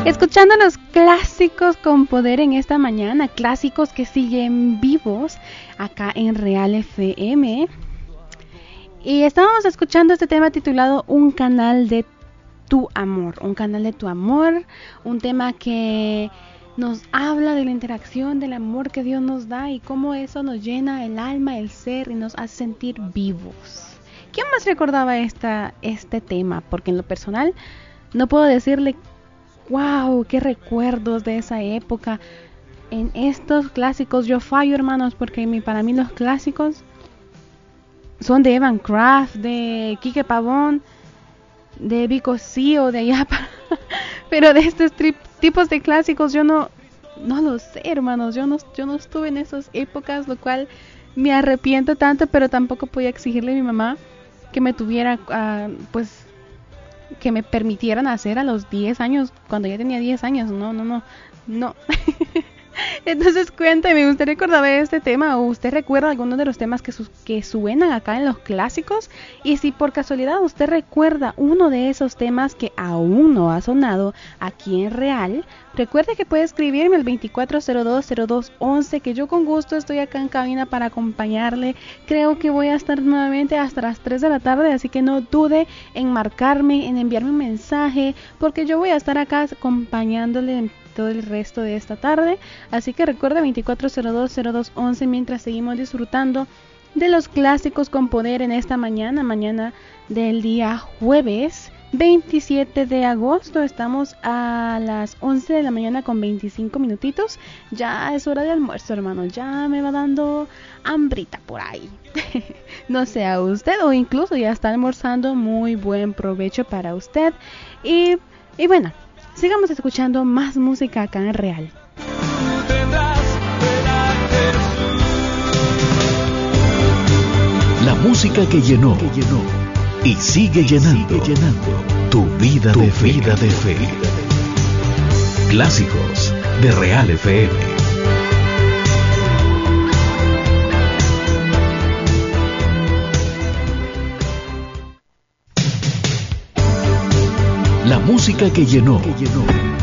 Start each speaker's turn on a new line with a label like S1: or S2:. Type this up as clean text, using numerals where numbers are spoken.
S1: Escuchando los clásicos con poder en esta mañana, clásicos que siguen vivos acá en Real FM. Y estábamos escuchando este tema titulado Un canal de tu amor, un canal de tu amor, un tema que nos habla de la interacción, del amor que Dios nos da y cómo eso nos llena el alma, el ser y nos hace sentir vivos. ¿Quién más recordaba este tema? Porque en lo personal no puedo decirle wow, qué recuerdos de esa época. En estos clásicos yo fallo, hermanos, porque para mí los clásicos son de Evan Kraft, de Quique Pavón, de Vico Sí o de allá. Pero de estos tipos de clásicos yo no lo sé, hermanos. Yo no estuve en esas épocas, lo cual me arrepiento tanto, pero tampoco podía exigirle a mi mamá que me tuviera, que me permitieran hacer a los 10 años, cuando ya tenía 10 años. No. Entonces cuéntame, ¿usted recordaba este tema? ¿O usted recuerda algunos de los temas que suenan acá en los clásicos? Y si por casualidad usted recuerda uno de esos temas que aún no ha sonado aquí en Real, recuerde que puede escribirme al 24020211, que yo con gusto estoy acá en cabina para acompañarle. Creo que voy a estar nuevamente hasta las 3 de la tarde, así que no dude en marcarme, en enviarme un mensaje, porque yo voy a estar acá acompañándole todo el resto de esta tarde. Así que recuerda 24020211 mientras seguimos disfrutando de los clásicos con poder en esta mañana del día jueves 27 de agosto. Estamos a las 11 de la mañana con 25 minutitos. Ya es hora de almuerzo, hermano. Ya me va dando hambrita por ahí. No sé a usted, o incluso ya está almorzando. Muy buen provecho para usted. Y bueno, sigamos escuchando más música acá en Real.
S2: La música que llenó y sigue llenando tu vida de fe. Clásicos de Real FM. La música que llenó